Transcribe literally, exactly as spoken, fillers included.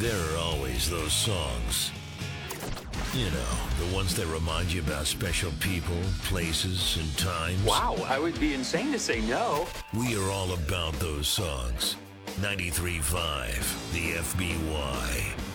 There are always those songs. You know, the ones that remind you about special people, places, and times. Wow, I would be insane to say no. We are all about those songs. ninety-three point five, the F B Y.